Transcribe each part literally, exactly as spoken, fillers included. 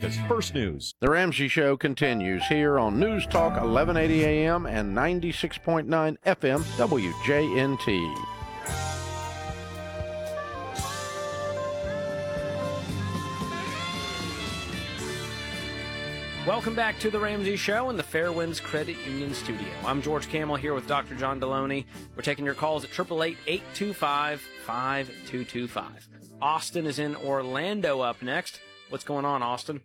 Memphis First News. The Ramsey Show continues here on News Talk eleven eighty A M and ninety-six point nine F M W J N T. Welcome back to The Ramsey Show in the Fairwinds Credit Union studio. I'm George Camel here with Doctor John Deloney. We're taking your calls at eight eight eight, eight two five, five two two five. Austin is in Orlando up next. What's going on, Austin?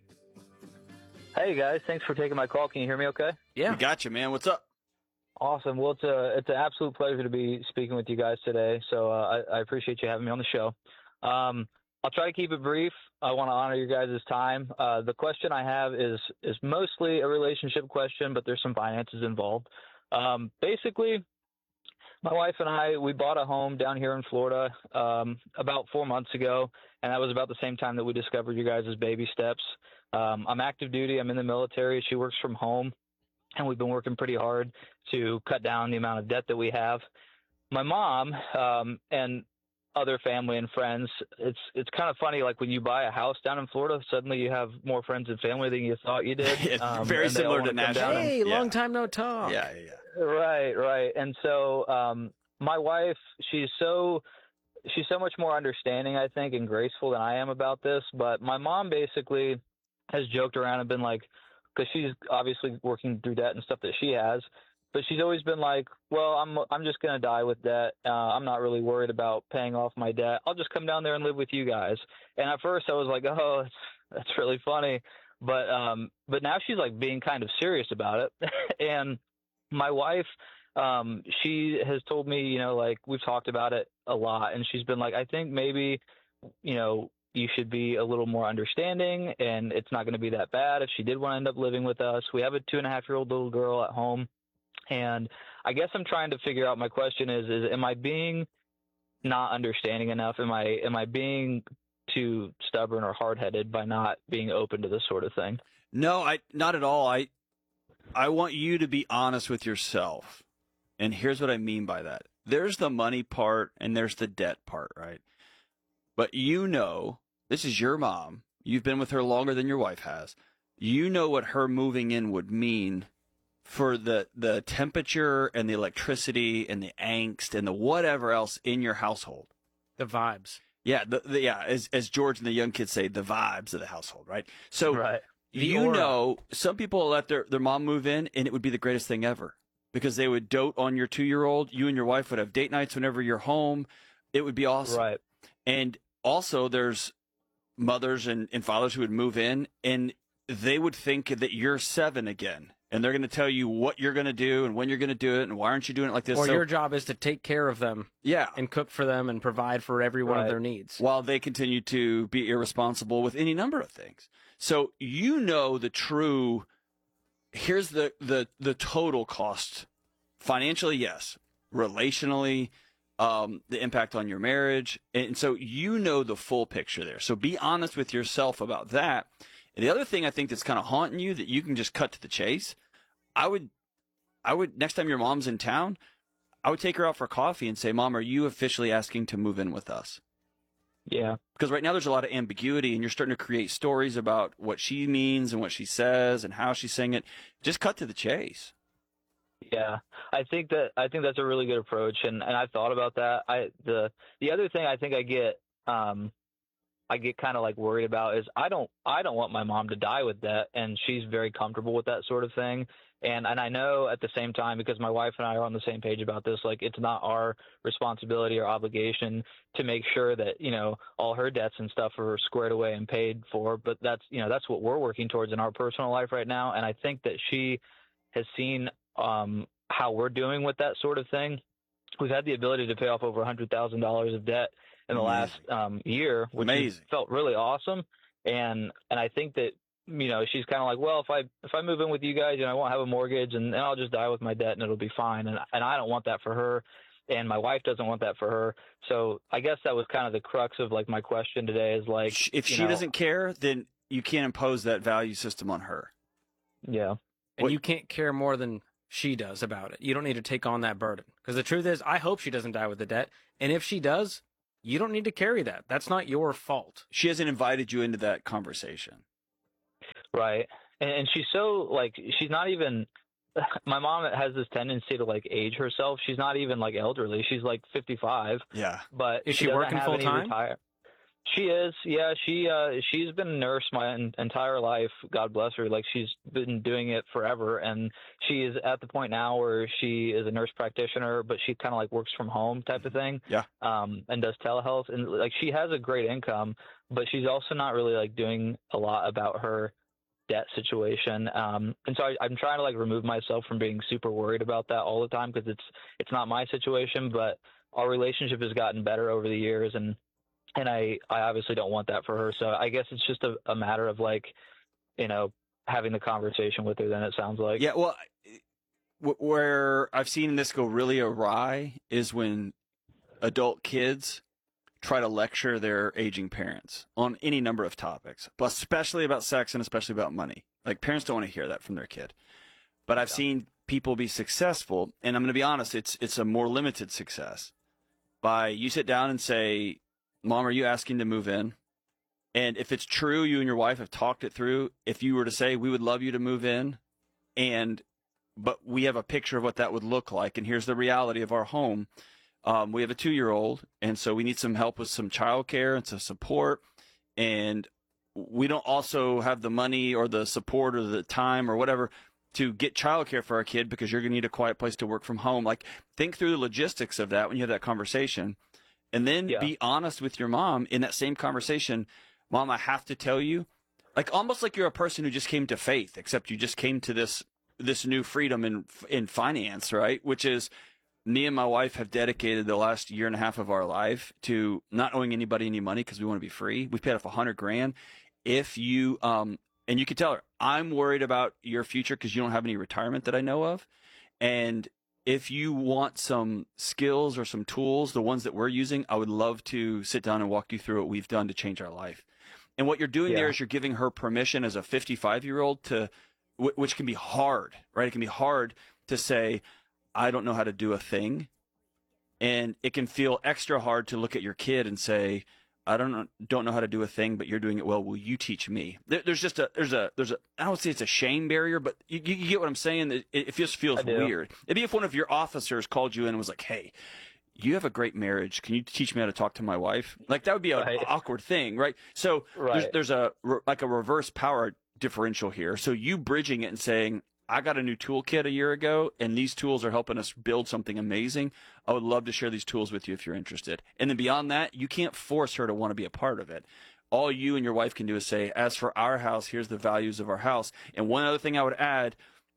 Hey, guys. Thanks for taking my call. Can you hear me okay? Yeah. We got you, man. What's up? Awesome. Well, it's, a, it's an absolute pleasure to be speaking with you guys today, so uh, I, I appreciate you having me on the show. Um, I'll try to keep it brief. I want to honor your guys' time. Uh, the question I have is is mostly a relationship question, but there's some finances involved. Um, basically, my wife and I, we bought a home down here in Florida um, about four months ago, and that was about the same time that we discovered you guys' baby steps. Um, I'm active duty. I'm in the military. She works from home, and we've been working pretty hard to cut down the amount of debt that we have. My mom um, and other family and friends, it's it's kind of funny, like when you buy a house down in Florida, suddenly you have more friends and family than you thought you did. Um, Very similar to Nashville. Hey, and, long yeah. time no talk. Yeah, yeah, yeah. Right, right. And so um, my wife, she's so she's so much more understanding, I think, and graceful than I am about this. But my mom basically has joked around and been like, because she's obviously working through debt and stuff that she has, but she's always been like, well, I'm I'm just going to die with debt. Uh, I'm not really worried about paying off my debt. I'll just come down there and live with you guys. And at first I was like, oh, that's, that's really funny. But um, but now she's like being kind of serious about it. And my wife, um, she has told me, you know, like we've talked about it a lot. And she's been like, I think maybe, you know, you should be a little more understanding and it's not going to be that bad if she did want to end up living with us. We have a two and a half year old little girl at home. And I guess I'm trying to figure out, my question is, is am I being not understanding enough? Am I, am I being too stubborn or hard-headed by not being open to this sort of thing? No, I not at all. I I want you to be honest with yourself. And here's what I mean by that. There's the money part and there's the debt part, right? But you know, this is your mom. You've been with her longer than your wife has. You know what her moving in would mean for the, the temperature and the electricity and the angst and the whatever else in your household. The vibes. Yeah, the, the, yeah. As as George and the young kids say, the vibes of the household, right? So Right. you know, some people let their their mom move in, and it would be the greatest thing ever because they would dote on your two year old. You and your wife would have date nights whenever you're home. It would be awesome. Right. And also, there's mothers and, and fathers who would move in, and they would think that you're seven again. And they're going to tell you what you're going to do and when you're going to do it and why aren't you doing it like this. Or so, your job is to take care of them. Yeah. And cook for them and provide for every one Right. of their needs. While they continue to be irresponsible with any number of things. So you know the true, here's the, the, the total cost. Financially, yes. Relationally, um, the impact on your marriage. And so you know the full picture there. So be honest with yourself about that. And the other thing I think that's kind of haunting you that you can just cut to the chase, I would, I would, next time your mom's in town, I would take her out for coffee and say, Mom, are you officially asking to move in with us? Yeah. Because right now there's a lot of ambiguity and you're starting to create stories about what she means and what she says and how she's saying it. Just cut to the chase. Yeah, I think that I think that's a really good approach, and, and I've thought about that. I the the other thing I think I get um I get kind of like worried about is I don't I don't want my mom to die with that, and she's very comfortable with that sort of thing. And and I know at the same time, because my wife and I are on the same page about this, like it's not our responsibility or obligation to make sure that, you know, all her debts and stuff are squared away and paid for. But that's, you know, that's what we're working towards in our personal life right now. And I think that she has seen um, how we're doing with that sort of thing. We've had the ability to pay off over one hundred thousand dollars of debt in the Amazing. last um, year, which Amazing. felt really awesome. And and I think that, you know, she's kind of like, well, if I if I move in with you guys, you know, I won't have a mortgage, and, and I'll just die with my debt, and it'll be fine. And and I don't want that for her, and my wife doesn't want that for her. So I guess that was kind of the crux of like my question today is like, If you she know, doesn't care, then you can't impose that value system on her. yeah, And you can't care more than she does about it. You don't need to take on that burden. Because the truth is, I hope she doesn't die with the debt. And if she does, you don't need to carry that. That's not your fault. She hasn't invited you into that conversation. Right. And, and she's so like, she's not even, my mom has this tendency to like age herself. She's not even like elderly. She's like fifty-five. Yeah. But Is she doesn't working have full any time? retire- She is. Yeah. She, uh, she's been a nurse my en- entire life. God bless her. Like she's been doing it forever. And she is at the point now where she is a nurse practitioner, but she kind of like works from home type of thing. Yeah. Um, and does telehealth. And like she has a great income, but she's also not really like doing a lot about her debt situation. Um, and so I, I'm trying to like remove myself from being super worried about that all the time because it's, it's not my situation, but our relationship has gotten better over the years. And, And I, I obviously don't want that for her. So I guess it's just a, a matter of like, you know, having the conversation with her then it sounds like. Yeah. Well, w- where I've seen this go really awry is when adult kids try to lecture their aging parents on any number of topics, but especially about sex and especially about money. Like parents don't want to hear that from their kid. But I've Yeah. seen people be successful, and I'm going to be honest, it's it's a more limited success. By you sit down and say, Mom, are you asking to move in? And if it's true, you and your wife have talked it through. If you were to say, we would love you to move in, and but we have a picture of what that would look like, and here's the reality of our home. Um, we have a two-year-old, and so we need some help with some childcare and some support. And we don't also have the money or the support or the time or whatever to get childcare for our kid because you're going to need a quiet place to work from home. Like, think through the logistics of that when you have that conversation. And then Yeah. be honest with your mom in that same conversation. Mom, I have to tell you, like almost like you're a person who just came to faith, except you just came to this this new freedom in in finance, right? Which is me and my wife have dedicated the last year and a half of our life to not owing anybody any money because we want to be free. We paid off a hundred grand. If you um and you can tell her, I'm worried about your future because you don't have any retirement that I know of, and if you want some skills or some tools, the ones that we're using, I would love to sit down and walk you through what we've done to change our life. And what you're doing Yeah. there is you're giving her permission as a fifty-five-year-old to, which can be hard, right? It can be hard to say, I don't know how to do a thing. And it can feel extra hard to look at your kid and say, I don't know, don't know how to do a thing, but you're doing it well. Will you teach me? There, there's just a, there's a, there's a, I don't say it's a shame barrier, but you, you get what I'm saying? It, it just feels I do. weird. It'd be if one of your officers called you in and was like, hey, you have a great marriage. Can you teach me how to talk to my wife? Like that would be an Right. awkward thing, right? So Right. there's, there's a, like a reverse power differential here. So you bridging it and saying, I got a new toolkit a year ago, and these tools are helping us build something amazing. I would love to share these tools with you if you're interested. And then beyond that, you can't force her to want to be a part of it. All you and your wife can do is say, as for our house, here's the values of our house. And one other thing I would add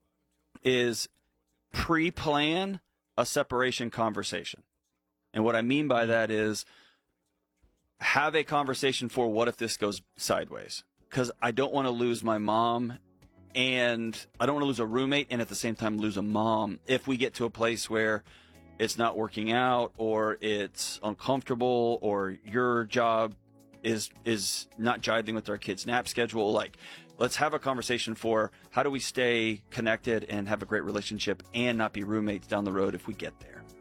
is pre-plan a separation conversation. And what I mean by that is have a conversation for what if this goes sideways? Because I don't want to lose my mom, and I don't want to lose a roommate and at the same time lose a mom if we get to a place where it's not working out or it's uncomfortable or your job is is not jiving with our kids' nap schedule. Like, let's have a conversation for how do we stay connected and have a great relationship and not be roommates down the road if we get there.